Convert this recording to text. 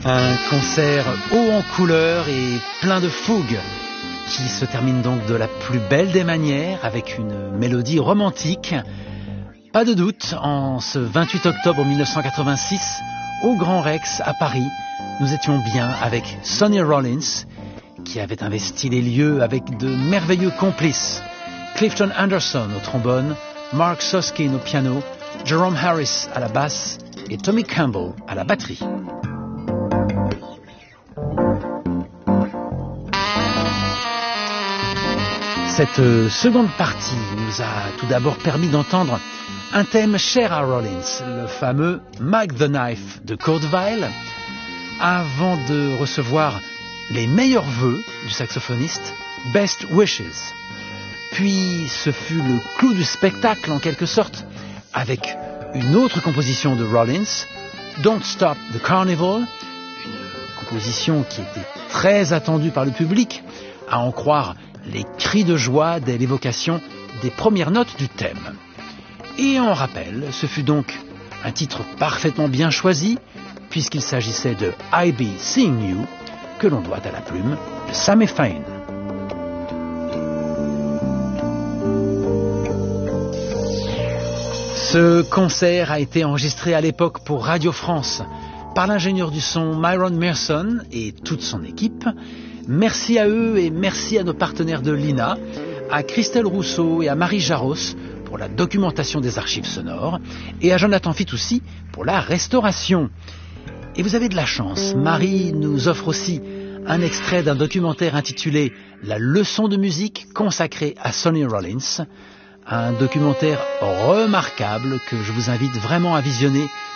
Un concert haut en couleurs et plein de fougue qui se termine donc de la plus belle des manières avec une mélodie romantique. Pas de doute, en ce 28 octobre 1986, au Grand Rex à Paris, nous étions bien avec Sonny Rollins qui avait investi les lieux avec de merveilleux complices. Clifton Anderson au trombone, Mark Soskin au piano, Jerome Harris à la basse et Tommy Campbell à la batterie. Cette seconde partie nous a tout d'abord permis d'entendre un thème cher à Rollins, le fameux Mike the Knife de Kurt Weill, avant de recevoir les meilleurs vœux du saxophoniste Best Wishes. Puis ce fut le clou du spectacle en quelque sorte, avec une autre composition de Rollins, Don't Stop the Carnival, une composition qui était très attendue par le public, à en croire les cris de joie dès l'évocation des premières notes du thème. Et en rappel, ce fut donc un titre parfaitement bien choisi, puisqu'il s'agissait de I Be Seeing You, que l'on doit à la plume de Sammy Fain. Ce concert a été enregistré à l'époque pour Radio France par l'ingénieur du son Myron Mearson et toute son équipe. Merci à eux et merci à nos partenaires de l'INA, à Christelle Rousseau et à Marie Jaros pour la documentation des archives sonores et à Jonathan Fitoussi pour la restauration. Et vous avez de la chance, Marie nous offre aussi un extrait d'un documentaire intitulé « La leçon de musique consacrée à Sonny Rollins », un documentaire remarquable que je vous invite vraiment à visionner